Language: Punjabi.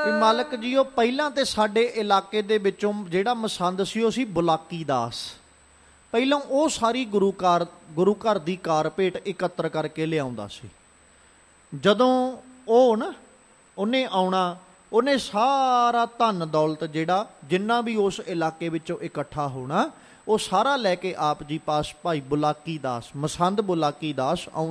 ਵੀ ਮਾਲਕ ਜੀ ਉਹ ਪਹਿਲਾਂ ਤੇ ਸਾਡੇ ਇਲਾਕੇ ਦੇ ਵਿੱਚੋਂ ਜਿਹੜਾ ਮਸੰਦ ਸੀ ਉਹ ਸੀ ਬੁਲਾਕੀ ਦਾਸ। ਪਹਿਲਾਂ ਉਹ ਸਾਰੀ ਗੁਰੂ ਘਰ ਦੀ ਕਾਰ ਭੇਟ ਇਕੱਤਰ ਕਰਕੇ ਲਿਆਉਂਦਾ ਸੀ। ਜਦੋਂ ਉਹ ਨਾ ਉਹਨੇ ਆਉਣਾ, ਉਹਨੇ ਸਾਰਾ ਧਨ ਦੌਲਤ ਜਿਹੜਾ ਜਿੰਨਾ ਵੀ ਉਸ ਇਲਾਕੇ ਵਿੱਚੋਂ ਇਕੱਠਾ ਹੋਣਾ ਉਹ ਸਾਰਾ ਲੈ ਕੇ ਆਪ ਜੀ ਪਾਸ ਭਾਈ ਬੁਲਾਕੀ ਦਾਸ, ਮਸੰਦ ਬੁਲਾਕੀ ਦਾਸ